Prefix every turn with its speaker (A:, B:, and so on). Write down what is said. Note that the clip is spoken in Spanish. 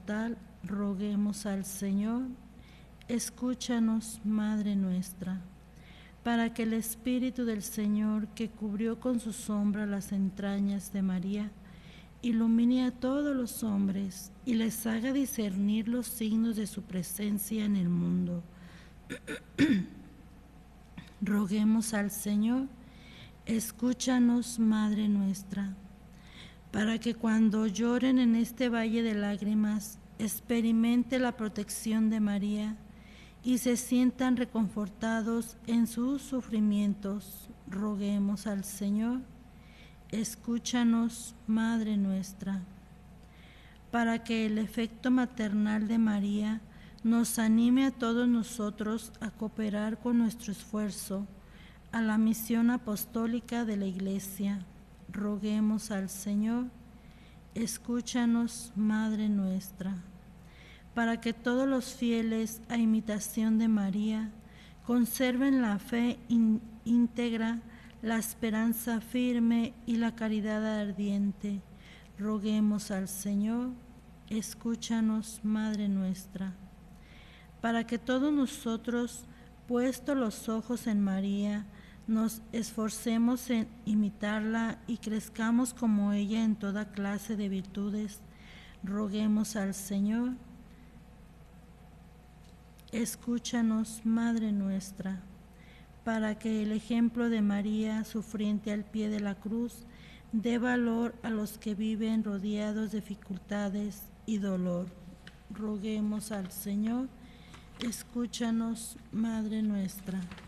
A: mortal, roguemos al Señor. Escúchanos, Madre nuestra, para que el Espíritu del Señor, que cubrió con su sombra las entrañas de María, ilumine a todos los hombres y les haga discernir los signos de su presencia en el mundo. Roguemos al Señor. Escúchanos, Madre nuestra, para que cuando lloren en este valle de lágrimas, experimente la protección de María y se sientan reconfortados en sus sufrimientos. Roguemos al Señor. Escúchanos, Madre nuestra, para que el efecto maternal de María nos anime a todos nosotros a cooperar con nuestro esfuerzo a la misión apostólica de la Iglesia. Roguemos al Señor. Escúchanos, Madre nuestra, para que todos los fieles a imitación de María conserven la fe íntegra, la esperanza firme y la caridad ardiente. Roguemos al Señor. Escúchanos, Madre nuestra, para que todos nosotros, puestos los ojos en María, nos esforcemos en imitarla y crezcamos como ella en toda clase de virtudes. Roguemos al Señor. Escúchanos, Madre nuestra, para que el ejemplo de María, sufriente al pie de la cruz, dé valor a los que viven rodeados de dificultades y dolor. Roguemos al Señor. Escúchanos, Madre nuestra.